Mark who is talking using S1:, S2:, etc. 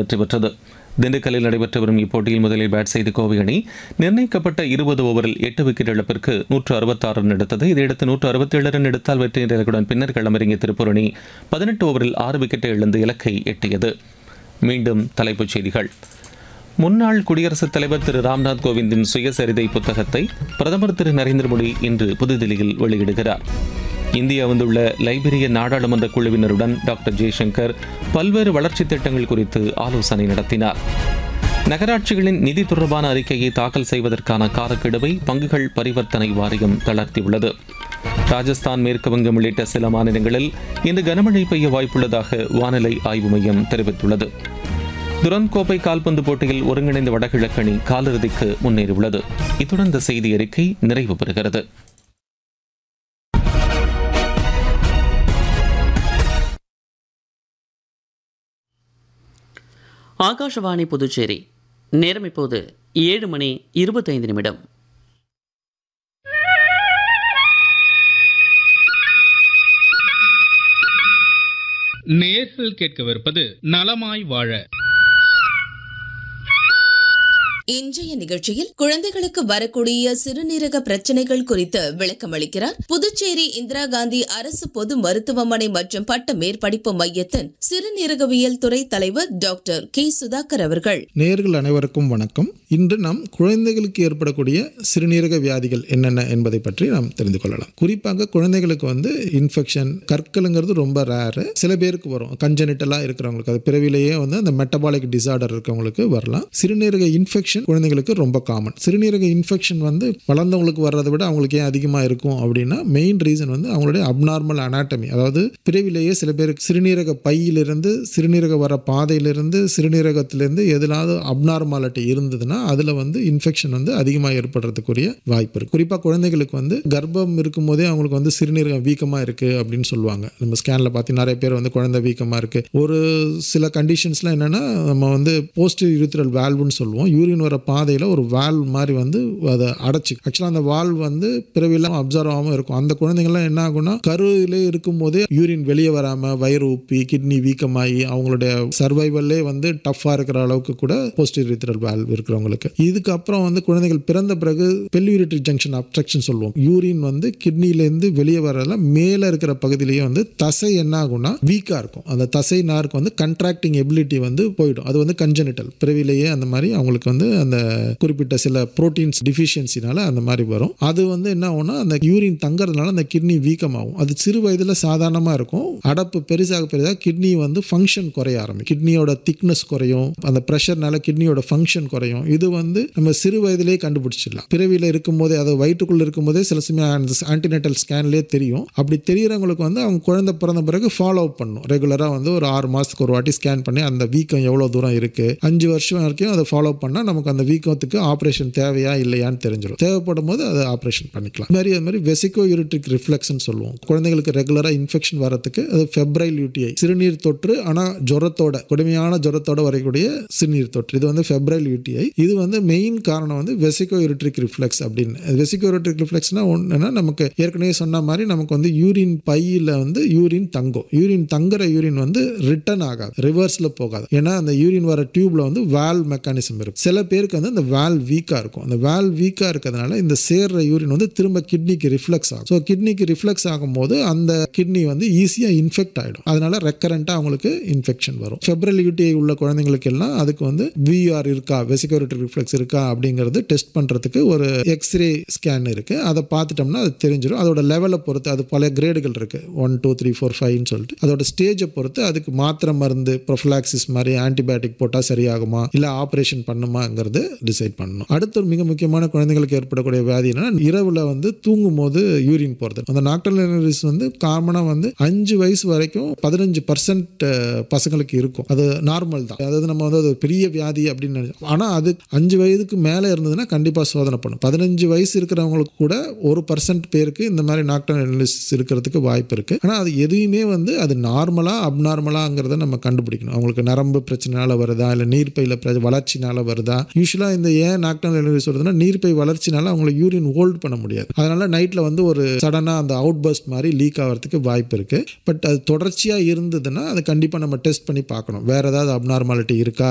S1: வெற்றி பெற்றது. திண்டுக்கல்லில் நடைபெற்று வரும் இப்போட்டியில் முதலில் பேட் செய்த கோவை அணி நிர்ணயிக்கப்பட்ட 20 ஓவரில் 8 விக்கெட் இழப்பிற்கு 166 ரன் எடுத்தது. இதையடுத்து 167 ரன் எடுத்தால் வெற்றி இலக்குடன் பின்னர் களமிறங்கிய திருப்பூர் அணி 18 ஓவரில் 6 விக்கெட்டை இழந்து இலக்கை எட்டியது. மீண்டும் தலைப்புச் செய்திகள். முன்னாள் குடியரசுத் தலைவர் திரு ராம்நாத் கோவிந்தின் சுயசரிதை புத்தகத்தை பிரதமர் திரு நரேந்திர மோடி இன்று புதுதில்லியில் வெளியிடுகிறார். இந்தியா வந்துள்ள லைபீரிய நாடாளுமன்ற குழுவினருடன் டாக்டர் ஜெய்சங்கர் பல்வேறு வளர்ச்சித் திட்டங்கள் குறித்து ஆலோசனை நடத்தினார். நகராட்சிகளின் நிதி தொடர்பான அறிக்கையை தாக்கல் செய்வதற்கான காலக்கெடுவை பங்குகள் பரிவர்த்தனை வாரியம் தளர்த்தியுள்ளது. ராஜஸ்தான், மேற்கு வங்கம் உள்ளிட்ட சில மாநிலங்களில் இன்று கனமழை பெய்ய வாய்ப்புள்ளதாக வானிலை ஆய்வு மையம் தெரிவித்துள்ளது. துரந்த் கோப்பை கால்பந்து போட்டியில் ஒருங்கிணைந்த வடகிழக்கு அணி காலிறுதிக்கு முன்னேறியுள்ளது. இத்துடன் இந்த செய்தி அறிக்கை நிறைவு பெறுகிறது.
S2: ஆகாஷவாணி புதுச்சேரி. நேரம் இப்போது 7:25.
S3: நேர்கள் கேட்கவிருப்பது நலமாய் வாழ.
S4: இன்றைய நிகழ்ச்சியில் குழந்தைகளுக்கு வரக்கூடிய சிறுநீரக பிரச்சனைகள் குறித்து விளக்கம் அளிக்கிறார் புதுச்சேரி இந்திரா காந்தி அரசு பொது மருத்துவமனை மற்றும் பட்ட மேற்படிப்பு மையத்தின் சிறுநீரகவியல் துறை தலைவர் டாக்டர் கே சுதாகர் அவர்கள்.
S5: நேயர்கள் அனைவருக்கும் வணக்கம். இன்று நாம் குழந்தைகளுக்கு ஏற்படக்கூடிய சிறுநீரக வியாதிகள் என்னென்ன என்பதை பற்றி நாம் தெரிந்து கொள்ளலாம். குறிப்பாக குழந்தைகளுக்கு இன்ஃபெக்ஷன், கற்களுங்கிறது ரொம்ப ரேரு. சில பேருக்கு வரும், கஞ்சனிட்டலா இருக்கிறவங்களுக்கு, அது பிறவிலேயே அந்த மெட்டபாலிக் டிசார்டர் இருக்கவங்களுக்கு வரலாம். சிறுநீரக இன்ஃபெக்ஷன் குழந்தைகளுக்கு ரொம்ப காமன். சிறுநீரக இன்ஃபெக்ஷன் வளர்ந்தவங்களுக்கு வர்றதை விட அவங்களுக்கு ஏன் அதிகமாக இருக்கும் அப்படின்னா, மெயின் ரீசன் அவங்களுடைய அப்நார்மல் அனாட்டமி. அதாவது பிறவிலேயே சில பேருக்கு சிறுநீரக பையிலிருந்து, சிறுநீரக வர பாதையிலிருந்து, சிறுநீரகத்திலிருந்து எதிலாவது அப்நார்மாலிட்டி இருந்ததுன்னா அதில் இன்ஃபெக்ஷன் அதிகமாக ஏற்படுறதுக்குரிய வாய்ப்பு இருக்குது. குறிப்பாக குழந்தைகளுக்கு கர்ப்பம் இருக்கும் போதே அவங்களுக்கு சிறுநீரகம் வீக்கமாக இருக்குது அப்படின்னு சொல்லுவாங்க. நம்ம ஸ்கேனில் பார்த்து நிறைய பேர் குழந்தை வீக்கமாக இருக்குது. ஒரு சில கண்டிஷன்ஸ்லாம் என்னென்னா, நம்ம போஸ்டீரியர் யூரித்ரல் வால்வுன்னு சொல்லுவோம். யூரின் வர பாதையில் ஒரு வால்வ் மாதிரி அதை அடைச்சி, ஆக்சுவலாக அந்த வால்வ் பிறவிலாம் அப்சர்வ் ஆகாமல் இருக்கும். அந்த குழந்தைங்கள்லாம் என்ன ஆகும்னா, கருவிலே இருக்கும் போதே யூரின் வெளியே வராமல் வயிறு உப்பி கிட்னி வீக்கமாகி அவங்களுடைய சர்வைவல்லே டஃப்பாக இருக்கிற அளவுக்கு கூட போஸ்டீரியர் யூரித்ரல் வால்வ் இருக்கிறவங்களுக்கு. இதுக்கப்புறம் குழந்தைகள் பிறந்த பிறகு பெல்வியூரிட்டரி ஜங்ஷன் அப்ஸ்ட்ரக்ஷன் சொல்லுவோம். யூரின் கிட்னிலேருந்து வெளியே வரல மேலே இருக்கிற பகுதியிலேயே தசை என்ன ஆகும்னா வீக்காக இருக்கும். அந்த தசை நாருக்கு கண்ட்ராக்டிங் எபிலிட்டி போயிடும். அது கன்ஜெனிட்டல், பிறவிலேயே அந்த மாதிரி அவங்களுக்கு அந்த குறிப்பிட்ட சில புரோட்டீன்ஸ் டிஃபிஷியன்சினால அந்த மாதிரி வரும். அது என்ன ஆகும்னா, அந்த யூரின் தங்கறதுனால அந்த கிட்னி வீக்கமாகும். அது சிறு வயதில் சாதாரணமாக இருக்கும். அடப்பு பெருசாக பெருசாக கிட்னி ஃபங்க்ஷன் குறைய ஆரம்பிக்கும். கிட்னியோட திக்னஸ் குறையும், அந்த ப்ரெஷர்னால கிட்னியோட ஃபங்க்ஷன் குறையும். இது நம்ம சிறு வயதிலேயே கண்டுபிடிச்சிடலாம். பிறவியில் இருக்கும் போதே, அது வயிற்றுக்குள்ள இருக்கும் போதே சில சமயம் ஆன்டினேட்டல் ஸ்கேன்லேயே தெரியும். அப்படி தெரியறவங்களுக்கு அவங்க குழந்தை பிறந்த பிறகு ஃபாலோ அப் பண்ணும். ரெகுலராக ஒரு 6 மாதத்துக்கு ஒரு வாட்டி ஸ்கேன் பண்ணி அந்த வீக்கம் எவ்வளோ தூரம் இருக்குது, 5 வருஷம் வரைக்கும் அதை ஃபாலோ பண்ணால் நமக்கு அந்த வீக்கத்துக்கு ஆப்ரேஷன் தேவையா இல்லையான்னு தெரிஞ்சிடும். தேவைப்படும் போது அதை ஆப்ரேஷன் பண்ணிக்கலாம். அது மாதிரி வெசிகோ யூரிட்ரிக் ரிஃப்ளெக்ஸ்ன்னு சொல்லுவோம். குழந்தைகளுக்கு ரெகுலராக இன்ஃபெக்ஷன் வரதுக்கு அது ஃபெப்ரைல் யூடிஐ, சிறுநீர் தொற்று, ஆனால் ஜுரத்தோட, கொடுமையான ஜுரத்தோட வரக்கூடிய சிறுநீர் தொற்று. இது ஃபெப்ரைல் யூடிஐ. இது மெயின் காரணம் வெசிகோ யூரிட்ரிக் ரிஃப்ளெக்ஸ் அப்படின்னு. வெசிகோ யூரிட்ரிக் ரிஃப்ளெக்ஸ்னா ஒன்றுனா, நமக்கு ஏற்கனவே சொன்ன மாதிரி நமக்கு யூரின் பையில் யூரின் தங்கும். யூரின் தங்குற யூரின் ரிட்டர்ன் ஆகாது, ரிவர்ஸில் போகாது. ஏன்னா அந்த யூரின் வர டியூப்ல வால்வ் மெக்கானிசம் இருக்கும். சில பேருக்கு அந்த வால்வ் வீக்காக இருக்கும். அந்த வால்வ் வீக்காக இருக்கிறதுனால இந்த சேர்ற யூரின் திரும்ப கிட்னிக்கு ரிஃப்ளெக்ஸ் ஆகும். ஸோ கிட்னிக்கு ரிஃப்ளெக்ஸ் ஆகும்போது அந்த கிட்னி ஈஸியாக இன்ஃபெக்ட் ஆகிடும். அதனால ரெக்கரண்டாக அவங்களுக்கு இன்ஃபெக்ஷன் வரும். ஃபெப்ரல் யூடிஐ உள்ள குழந்தைங்களுக்கு எல்லாம் அதுக்கு விஆர் இருக்கா, வெசிகோ யூரிட்ரிக் ரிஃப்ளெக்ஸ் இருக்கா அப்படிங்கிறது டெஸ்ட் பண்ணுறதுக்கு ஒரு எக்ஸ்ரே ஸ்கேன் இருக்குது. அதை பார்த்துட்டோம்னா அது தெரிஞ்சிடும். அதோட லெவலை பொறுத்து, அது பல கிரேடுகள் இருக்குது, 1 2 3 4 5ன்னு சொல்லிட்டு. அதோட ஸ்டேஜை பொறுத்து அதுக்கு மாத்திரை மருந்து, ப்ரொஃபிலாக்சிஸ் மாதிரி ஆன்டிபயோட்டிக் போட்டால் சரியாகுமா இல்லை ஆப்ரேஷன் பண்ணுமாங்கிறது டிசைட் பண்ணணும். அடுத்த ஒரு மிக முக்கியமான குழந்தைகளுக்கு ஏற்படக்கூடிய வியாதி என்னன்னா, இரவுல தூங்கும் போது யூரின் போகிறது. அந்த நாக்டர்னல் யூரினரிஸ் காமனாக 5 வயசு வரைக்கும் 15% பசங்களுக்கு இருக்கும். அது நார்மல் தான். அதாவது நம்ம அது பெரிய வியாதி அப்படின்னு நினைச்சோம். ஆனால் அது 5 வயதுக்கு மேலே இருந்ததுன்னா கண்டிப்பாக சோதனை பண்ணும். 15 வயசு இருக்கிறவங்களுக்கு கூட 1% பேருக்கு இந்த மாதிரி நாக்டர்னல் யூரினரிஸ் இருக்கிறதுக்கு வாய்ப்பு இருக்குது. ஆனால் அது எதுவுமே அது நார்மலா அப்நார்மலாங்கிறத நம்ம கண்டுபிடிக்கணும். அவங்களுக்கு நரம்பு பிரச்சனைனால வருதா இல்லை நீர்ப்பையில் வளர்ச்சினால வருதா. யூஸ்வலாக இந்த ஏன் நாக்டர்னல் யூரினரிஸ் வருதுன்னா, நீர்ப்பை வளர்ச்சினால அவங்களை யூரின் ஹோல்ட் பண்ண முடியாது. அதனால நைட்டில் ஒரு சடனாக அந்த அவுட் பர்ஸ்ட் மாதிரி லீக் ஆகிறதுக்கு வாய்ப்பு இருக்குது. பட் அது தொடர்ச்சியாக இருந்ததுன்னா அது கண்டிப்பாக நம்ம டெஸ்ட் பண்ணி பார்க்கணும். வேறு ஏதாவது அப்நார்மாலிட்டி இருக்கா